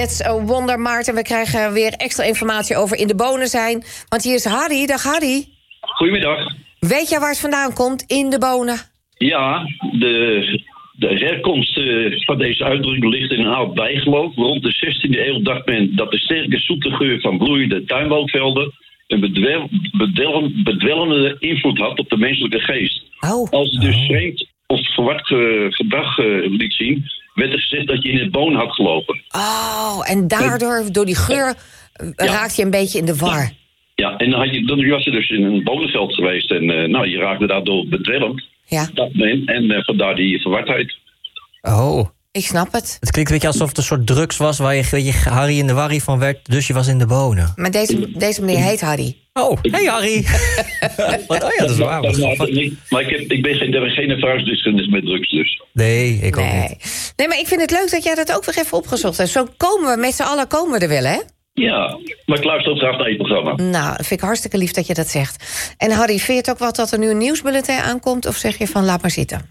Het Wonder Maarten, we krijgen weer extra informatie over in de bonen zijn. Want hier is Harry. Dag Harry. Goedemiddag. Weet jij waar het vandaan komt, in de bonen? Ja, de herkomst van deze uitdrukking ligt in een oud bijgeloof. Rond de 16e eeuw dacht men dat de sterke zoete geur van bloeiende tuinwoudvelden een bedwelmende invloed had op de menselijke geest. Als het dus vreemd of verward gedrag liet zien, werd er gezegd dat je in het boon had gelopen. En daardoor, door die geur, raakte je een beetje in de war. Ja, en dan was je dus in een bonenveld geweest en je raakte daardoor bedwelmd. Ja. En vandaar die verwardheid. Oh. Ik snap het. Het klinkt een beetje alsof het een soort drugs was waar je Harry in de Warrie van werd, dus je was in de bonen. Maar deze meneer heet Harry. Oh, hey Harry. Dat is waar. Maar ik ben geen ervaringsdeskundige met drugs dus. Nee, ik ook niet. Nee, maar ik vind het leuk dat jij dat ook weer even opgezocht hebt. Zo komen we, met z'n allen komen we er wel, hè? Ja, maar ik luister ook graag naar je programma. Nou, dat vind ik hartstikke lief dat je dat zegt. En Harry, vind je het ook wat dat er nu een nieuwsbulletin aankomt? Of zeg je van, laat maar zitten?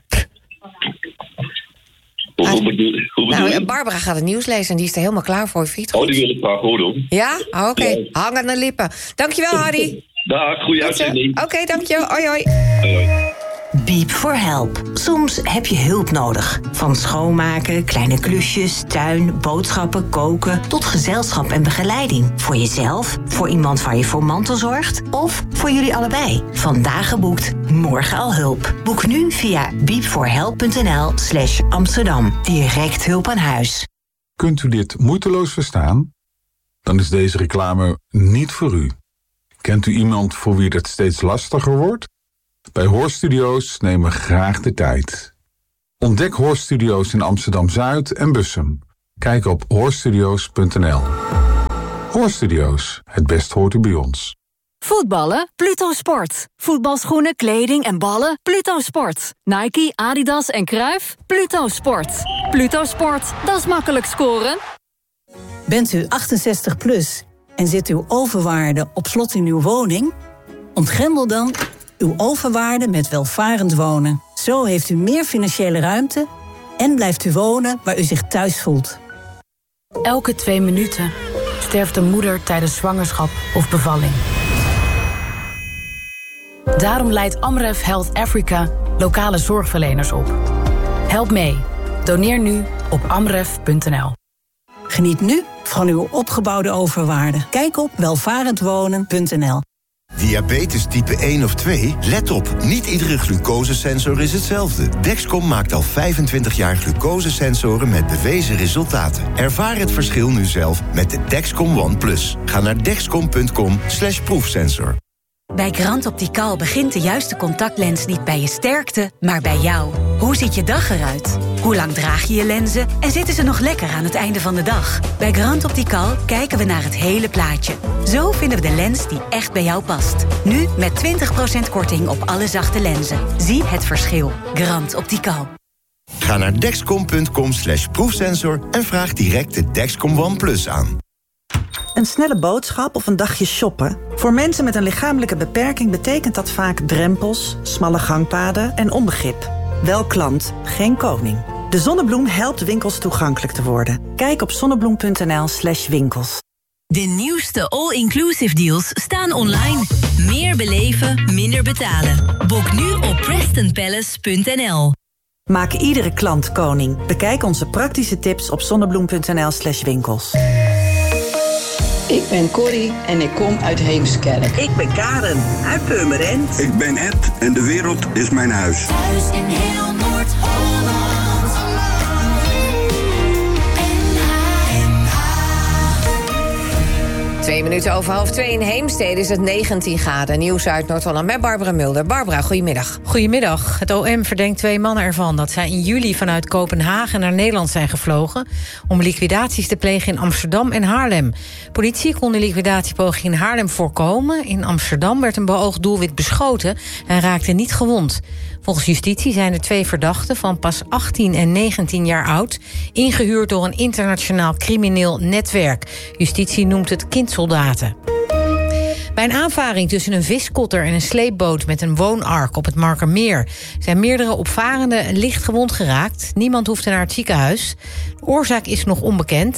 Hoe bedoel je? Barbara gaat het nieuws lezen en die is er helemaal klaar voor. Vind je het goed? Die wil ik graag horen. Ja? Oké. Ja. Hang aan de lippen. Dankjewel, Harry. Dag, goeie uitzending. Oké, dank je. Hoi, hoi. Hoi. Beep for help. Soms heb je hulp nodig. Van schoonmaken, kleine klusjes, tuin, boodschappen, koken, tot gezelschap en begeleiding. Voor jezelf, voor iemand waar je voor mantel zorgt of voor jullie allebei. Vandaag geboekt, morgen al hulp. Boek nu via beepforhelp.nl/Amsterdam. Direct hulp aan huis. Kunt u dit moeiteloos verstaan? Dan is deze reclame niet voor u. Kent u iemand voor wie het steeds lastiger wordt? Bij Hoorstudio's nemen we graag de tijd. Ontdek Hoorstudio's in Amsterdam-Zuid en Bussum. Kijk op hoorstudio's.nl. Hoorstudio's, het best hoort u bij ons. Voetballen? Pluto Sport. Voetbalschoenen, kleding en ballen? Pluto Sport. Nike, Adidas en Cruijff? Pluto Sport. Pluto Sport, dat is makkelijk scoren. Bent u 68 plus en zit uw overwaarde op slot in uw woning? Ontgrendel dan uw overwaarde met welvarend wonen. Zo heeft u meer financiële ruimte en blijft u wonen waar u zich thuis voelt. Elke 2 minuten sterft een moeder tijdens zwangerschap of bevalling. Daarom leidt Amref Health Africa lokale zorgverleners op. Help mee. Doneer nu op amref.nl. Geniet nu van uw opgebouwde overwaarde. Kijk op welvarendwonen.nl. Diabetes type 1 of 2? Let op, niet iedere glucosesensor is hetzelfde. Dexcom maakt al 25 jaar glucosesensoren met bewezen resultaten. Ervaar het verschil nu zelf met de Dexcom One Plus. Ga naar dexcom.com/proefsensor. Bij Grand Optical begint de juiste contactlens niet bij je sterkte, maar bij jou. Hoe ziet je dag eruit? Hoe lang draag je je lenzen? En zitten ze nog lekker aan het einde van de dag? Bij Grand Optical kijken we naar het hele plaatje. Zo vinden we de lens die echt bij jou past. Nu met 20% korting op alle zachte lenzen. Zie het verschil. Grand Optical. Ga naar dexcom.com/proefsensor en vraag direct de Dexcom One Plus aan. Een snelle boodschap of een dagje shoppen? Voor mensen met een lichamelijke beperking betekent dat vaak drempels, smalle gangpaden en onbegrip. Wel klant, geen koning. De Zonnebloem helpt winkels toegankelijk te worden. Kijk op zonnebloem.nl/winkels. De nieuwste all-inclusive deals staan online. Meer beleven, minder betalen. Boek nu op PrestonPalace.nl. Maak iedere klant koning. Bekijk onze praktische tips op zonnebloem.nl/winkels. Ik ben Corrie en ik kom uit Heemskerk. Ik ben Karen uit Purmerend. Ik ben Ed en de wereld is mijn huis. Thuis in heel Noord-Holland. 2 minuten over 1:30 in Heemstede is het 19 graden. Nieuws uit Noord-Holland met Barbara Mulder. Barbara, goedemiddag. Goedemiddag. Het OM verdenkt 2 mannen ervan dat zij in juli vanuit Kopenhagen naar Nederland zijn gevlogen om liquidaties te plegen in Amsterdam en Haarlem. Politie kon de liquidatiepoging in Haarlem voorkomen. In Amsterdam werd een beoogd doelwit beschoten en raakte niet gewond. Volgens justitie zijn de 2 verdachten van pas 18 en 19 jaar oud ingehuurd door een internationaal crimineel netwerk. Justitie noemt het kindsoldaten. Bij een aanvaring tussen een viskotter en een sleepboot met een woonark op het Markermeer zijn meerdere opvarenden licht gewond geraakt. Niemand hoefde naar het ziekenhuis. De oorzaak is nog onbekend.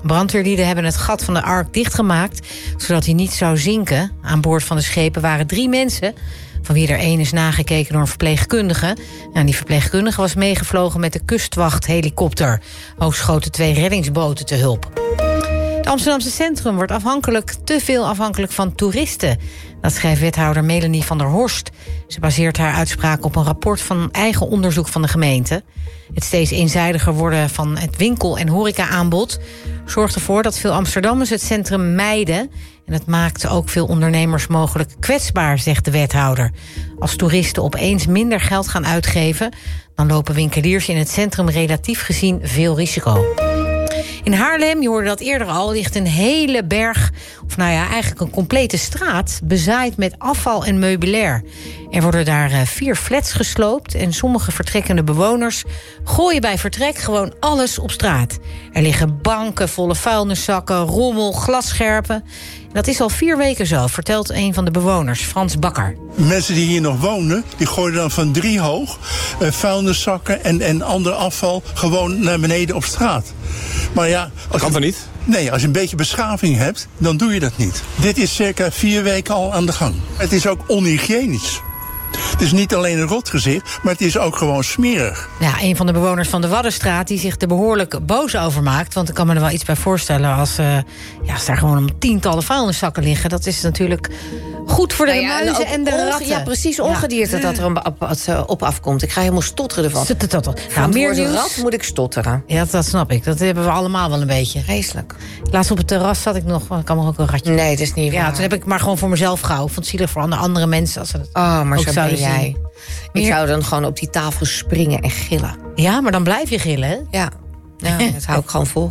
Brandweerlieden hebben het gat van de Ark dichtgemaakt, zodat hij niet zou zinken. Aan boord van de schepen waren 3 mensen, van wie er 1 is nagekeken door een verpleegkundige. En die verpleegkundige was meegevlogen met de kustwachthelikopter. Ook schoten 2 reddingsboten te hulp. Het Amsterdamse centrum wordt te veel afhankelijk van toeristen. Dat schrijft wethouder Melanie van der Horst. Ze baseert haar uitspraak op een rapport van eigen onderzoek van de gemeente. Het steeds eenzijdiger worden van het winkel- en horeca-aanbod zorgt ervoor dat veel Amsterdammers het centrum mijden. En het maakt ook veel ondernemers mogelijk kwetsbaar, zegt de wethouder. Als toeristen opeens minder geld gaan uitgeven, dan lopen winkeliers in het centrum relatief gezien veel risico. In Haarlem, je hoorde dat eerder al, ligt een hele berg, of eigenlijk een complete straat, bezaaid met afval en meubilair. Er worden daar 4 flats gesloopt en sommige vertrekkende bewoners gooien bij vertrek gewoon alles op straat. Er liggen banken, volle vuilniszakken, rommel, glasscherven. Dat is al 4 weken zo, vertelt een van de bewoners, Frans Bakker. Mensen die hier nog wonen, die gooien dan van 3 hoog vuilniszakken en ander afval gewoon naar beneden op straat. Maar ja, kan dat niet? Nee, als je een beetje beschaving hebt, dan doe je dat niet. Dit is circa 4 weken al aan de gang. Het is ook onhygiënisch. Het is niet alleen een rotgezicht, maar het is ook gewoon smerig. Ja, een van de bewoners van de Waddenstraat die zich er behoorlijk boos over maakt. Want ik kan me er wel iets bij voorstellen als daar gewoon tientallen vuilniszakken liggen. Dat is natuurlijk goed voor de muizen en de ratten. Ja, precies, ongedierte dat er op afkomt. Ik ga helemaal stotteren ervan. Meer nieuws. Rat moet ik stotteren. Ja, dat snap ik. Dat hebben we allemaal wel een beetje. Vreselijk. Laatst op het terras zat ik nog, kan er ook een ratje. Nee, dat is niet waar. Ja, toen heb ik maar gewoon voor mezelf gehouden. Ik vond het zielig voor andere mensen als ze het maar ook zo zouden ben jij. zien. Ik zou dan gewoon op die tafel springen en gillen. Ja, maar dan blijf je gillen, hè? Ja, dat hou ik gewoon vol.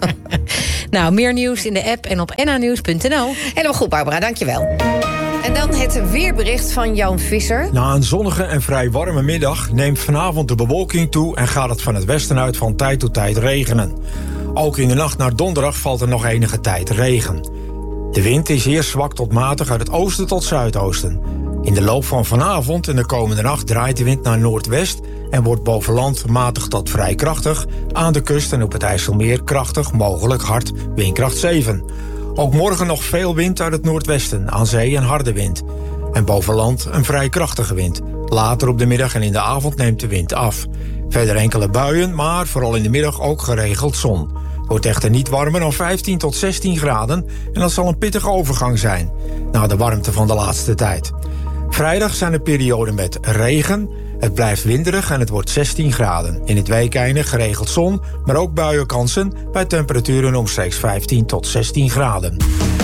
Nou, meer nieuws in de app en op NAnieuws.nl. Helemaal goed, Barbara, dankjewel. En dan het weerbericht van Jan Visser. Na een zonnige en vrij warme middag neemt vanavond de bewolking toe en gaat het van het westen uit van tijd tot tijd regenen. Ook in de nacht naar donderdag valt er nog enige tijd regen. De wind is eerst zwak tot matig uit het oosten tot zuidoosten. In de loop van vanavond en de komende nacht draait de wind naar noordwest en wordt boven land matig tot vrij krachtig. Aan de kust en op het IJsselmeer krachtig, mogelijk hard, windkracht 7. Ook morgen nog veel wind uit het noordwesten, aan zee een harde wind. En boven land een vrij krachtige wind. Later op de middag en in de avond neemt de wind af. Verder enkele buien, maar vooral in de middag ook geregeld zon. Het wordt echter niet warmer dan 15 tot 16 graden en dat zal een pittige overgang zijn na de warmte van de laatste tijd. Vrijdag zijn er perioden met regen. Het blijft winderig en het wordt 16 graden. In het weekeinde geregeld zon, maar ook buienkansen bij temperaturen omstreeks 15 tot 16 graden.